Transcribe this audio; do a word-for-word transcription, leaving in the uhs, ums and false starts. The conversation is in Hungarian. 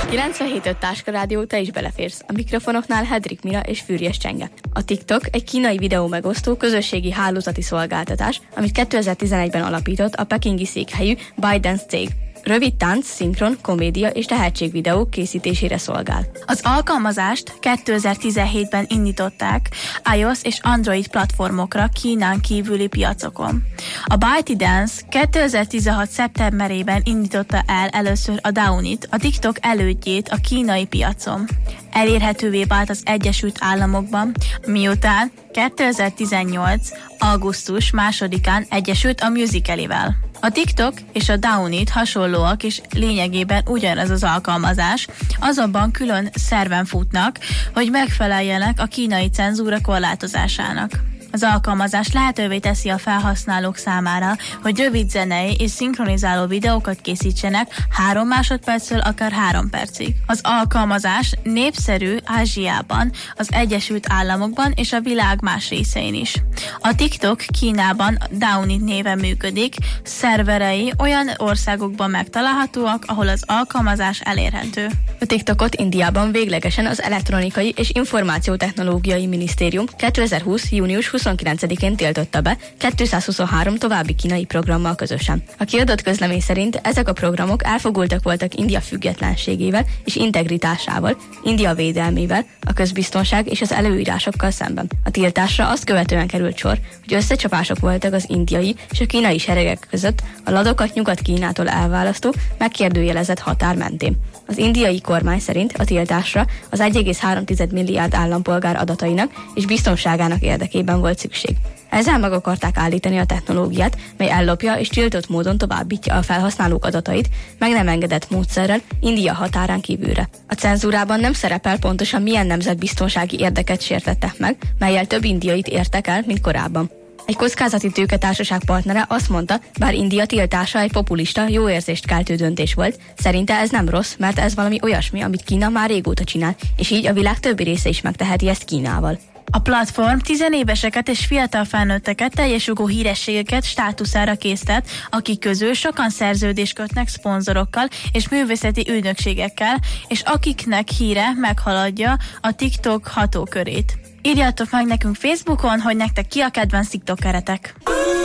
kilencvenhét öt Táska Rádió, te is beleférsz. A mikrofonoknál Hedrik Mira és Füriyes Csenge. A TikTok egy kínai videó megosztó közösségi hálózati szolgáltatás, amit kétezer-tizenegyben alapított a pekingi székhelyű ByteDance cég. Rövid tánc, szinkron, komédia és tehetségvideók készítésére szolgál. Az alkalmazást kétezer-tizenhétben indították iOS és Android platformokra Kínán kívüli piacokon. A ByteDance kétezer-tizenhat szeptemberében indította el először a Downit, a TikTok elődjét a kínai piacon. Elérhetővé vált az Egyesült Államokban, miután kétezer-tizennyolc. augusztus másodikán egyesült a Musical.ly-vel. A TikTok és a Downit hasonlóak és lényegében ugyanaz az alkalmazás, azonban külön szerven futnak, hogy megfeleljenek a kínai cenzúra korlátozásának. Az alkalmazás lehetővé teszi a felhasználók számára, hogy rövid zenei és szinkronizáló videókat készítsenek három másodperctől akár három percig. Az alkalmazás népszerű Ázsiában, az Egyesült Államokban és a világ más részein is. A TikTok Kínában Downit néven működik, szerverei olyan országokban megtalálhatóak, ahol az alkalmazás elérhető. A TikTokot Indiában véglegesen az Elektronikai és Információtechnológiai Minisztérium kétezer-húsz. június huszonkilencedikén tiltotta be kétszázhuszonhárom további kínai programmal közösen. A kiadott közlemény szerint ezek a programok elfogultak voltak India függetlenségével és integritásával, India védelmével, a közbiztonság és az előírásokkal szemben. A tiltásra azt követően került sor, hogy összecsapások voltak az indiai és a kínai seregek között a ladokat Nyugat-Kínától elválasztó, megkérdőjelezett határ mentén. Az indiai kormány szerint a tiltásra az egy egész három milliárd állampolgár adatainak és biztonságának érdekében volt szükség. Ezzel meg akarták állítani a technológiát, mely ellopja és tiltott módon továbbítja a felhasználók adatait, meg nem engedett módszerrel India határán kívülre. A cenzúrában nem szerepel pontosan milyen nemzetbiztonsági érdeket sértettek meg, mellyel több indiait értek el, mint korábban. Egy kockázati tőketársaság partnere azt mondta, bár India tiltása egy populista, jó érzést keltő döntés volt, szerinte ez nem rossz, mert ez valami olyasmi, amit Kína már régóta csinál, és így a világ többi része is megteheti ezt Kínával. A platform tizenéveseket és fiatal felnőtteket teljes jogú hírességeket státuszára késztet, akik közül sokan szerződést kötnek szponzorokkal és művészeti ügynökségekkel, és akiknek híre meghaladja a TikTok hatókörét. Írjátok meg nekünk Facebookon, hogy nektek ki a kedvenc TikTokeretek.